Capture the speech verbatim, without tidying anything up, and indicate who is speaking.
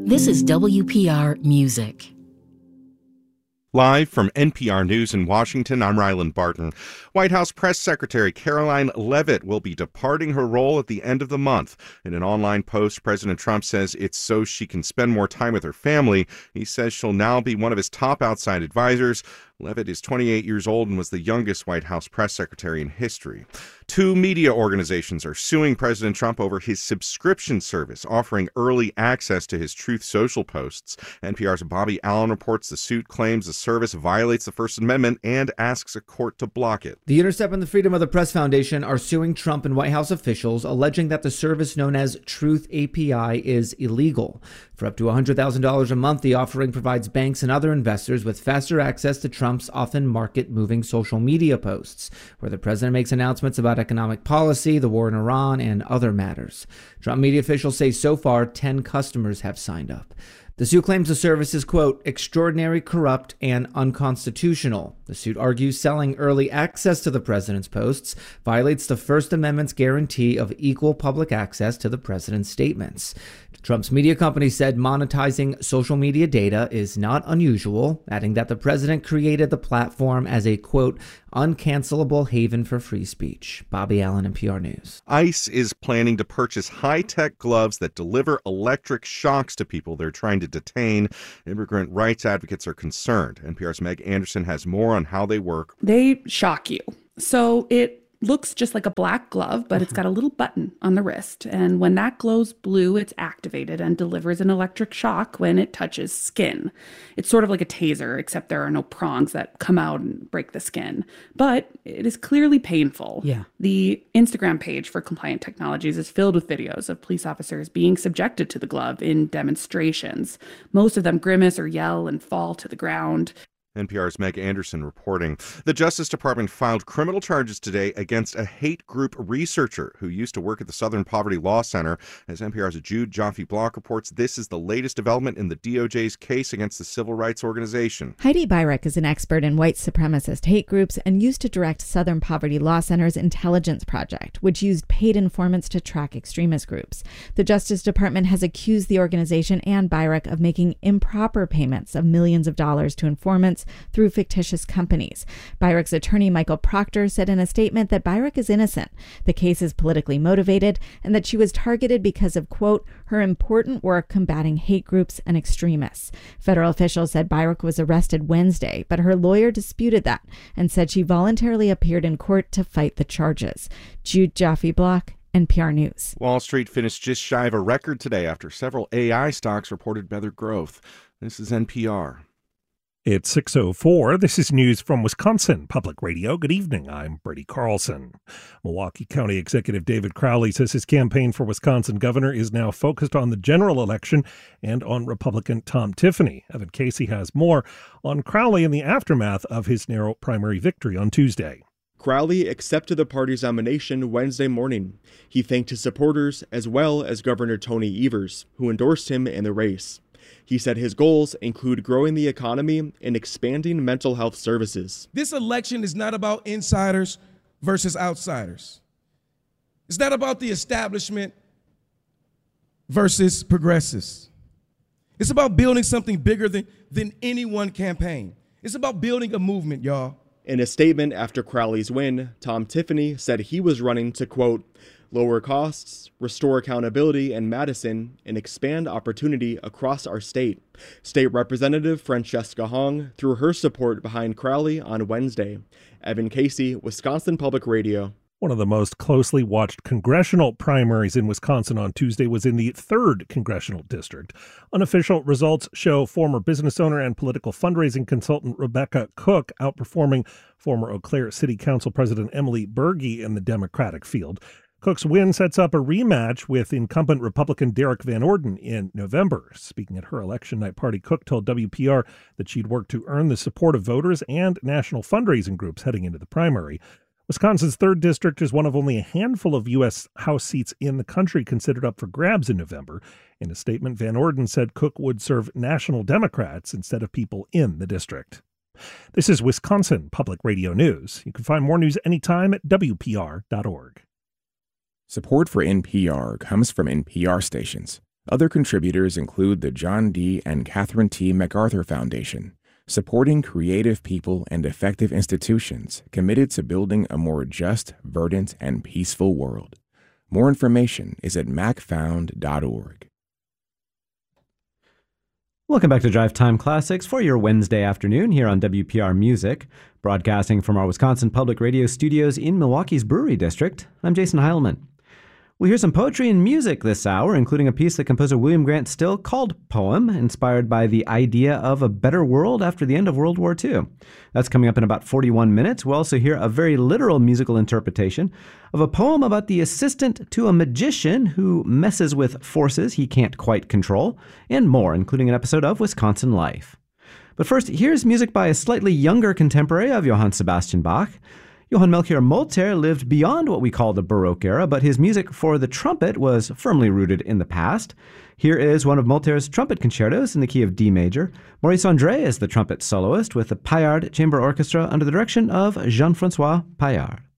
Speaker 1: This is W P R Music.
Speaker 2: Live from N P R News in Washington, I'm Ryland Barton. White House Press Secretary Caroline Leavitt will be departing her role at the end of the month. In an online post, President Trump says it's so she can spend more time with her family. He says she'll now be one of his top outside advisors. Leavitt is twenty-eight years old and was the youngest White House press secretary in history. Two media organizations are suing President Trump over his subscription service, offering early access to his Truth Social posts. N P R's Bobby Allen reports the suit claims the service violates the First Amendment and asks a court to block it.
Speaker 3: The Intercept and the Freedom of the Press Foundation are suing Trump and White House officials, alleging that the service known as Truth A P I is illegal. For up to one hundred thousand dollars a month, the offering provides banks and other investors with faster access to Trump's often market-moving social media posts, where the president makes announcements about economic policy, the war in Iran, and other matters. Trump media officials say so far ten customers have signed up. The suit claims the service is, quote, extraordinary, corrupt, and unconstitutional. The suit argues selling early access to the president's posts violates the First Amendment's guarantee of equal public access to the president's statements. Trump's media company said monetizing social media data is not unusual, adding that the president created the platform as a, quote, uncancelable haven for free speech. Bobby Allen, N P R News.
Speaker 2: ICE is planning to purchase high-tech gloves that deliver electric shocks to people they're trying to detain. Immigrant rights advocates are concerned. N P R's Meg Anderson has more on how they work.
Speaker 4: They shock you. So it looks just like a black glove, but it's got a little button on the wrist. And when that glows blue, it's activated and delivers an electric shock when it touches skin. It's sort of like a taser, except there are no prongs that come out and break the skin. But it is clearly painful.
Speaker 3: Yeah.
Speaker 4: The Instagram page for Compliant Technologies is filled with videos of police officers being subjected to the glove in demonstrations. Most of them grimace or yell and fall to the ground.
Speaker 2: N P R's Meg Anderson reporting. The Justice Department filed criminal charges today against a hate group researcher who used to work at the Southern Poverty Law Center. As N P R's Jude Joffe-Block reports, this is the latest development in the D O J's case against the civil rights organization.
Speaker 5: Heidi Beirich is an expert in white supremacist hate groups and used to direct Southern Poverty Law Center's intelligence project, which used paid informants to track extremist groups. The Justice Department has accused the organization and Beirich of making improper payments of millions of dollars to informants through fictitious companies. Beirich's attorney, Michael Proctor, said in a statement that Beirich is innocent. The case is politically motivated and that she was targeted because of, quote, her important work combating hate groups and extremists. Federal officials said Beirich was arrested Wednesday, but her lawyer disputed that and said she voluntarily appeared in court to fight the charges. Jude Joffe-Block, N P R News.
Speaker 2: Wall Street finished just shy of a record today after several A I stocks reported better growth. This is N P R.
Speaker 6: It's six oh four. This is news from Wisconsin Public Radio. Good evening. I'm Brady Carlson. Milwaukee County Executive David Crowley says his campaign for Wisconsin governor is now focused on the general election and on Republican Tom Tiffany. Evan Casey has more on Crowley in the aftermath of his narrow primary victory on Tuesday.
Speaker 7: Crowley accepted the party's nomination Wednesday morning. He thanked his supporters as well as Governor Tony Evers, who endorsed him in the race. He said his goals include growing the economy and expanding mental health services.
Speaker 8: This election is not about insiders versus outsiders. It's not about the establishment versus progressives. It's about building something bigger than, than any one campaign. It's about building a movement, y'all.
Speaker 7: In a statement after Crowley's win, Tom Tiffany said he was running to, quote, lower costs, restore accountability in Madison, and expand opportunity across our state. State Representative Francesca Hong threw her support behind Crowley on Wednesday. Evan Casey, Wisconsin Public Radio.
Speaker 6: One of the most closely watched congressional primaries in Wisconsin on Tuesday was in the third congressional district. Unofficial results show former business owner and political fundraising consultant Rebecca Cook outperforming former Eau Claire City Council President Emily Berge in the Democratic field. Cook's win sets up a rematch with incumbent Republican Derek Van Orden in November. Speaking at her election night party, Cook told W P R that she'd work to earn the support of voters and national fundraising groups heading into the primary. Wisconsin's third district is one of only a handful of U S House seats in the country considered up for grabs in November. In a statement, Van Orden said Cook would serve national Democrats instead of people in the district. This is Wisconsin Public Radio News. You can find more news anytime at W P R dot org.
Speaker 9: Support for N P R comes from N P R stations. Other contributors include the John D. and Catherine T. MacArthur Foundation, supporting creative people and effective institutions committed to building a more just, verdant, and peaceful world. More information is at mac found dot org.
Speaker 10: Welcome back to Drive Time Classics for your Wednesday afternoon here on W P R Music, broadcasting from our Wisconsin Public Radio studios in Milwaukee's Brewery District. I'm Jason Heilman. We'll hear some poetry and music this hour, including a piece that composer William Grant Still called Poem, inspired by the idea of a better world after the end of World War Two. That's coming up in about forty-one minutes. We'll also hear a very literal musical interpretation of a poem about the assistant to a magician who messes with forces he can't quite control, and more, including an episode of Wisconsin Life. But first, here's music by a slightly younger contemporary of Johann Sebastian Bach. Johann Melchior Moltke lived beyond what we call the Baroque era, but his music for the trumpet was firmly rooted in the past. Here is one of Moltke's trumpet concertos in the key of D major. Maurice André is the trumpet soloist with the Paillard Chamber Orchestra under the direction of Jean-François Paillard.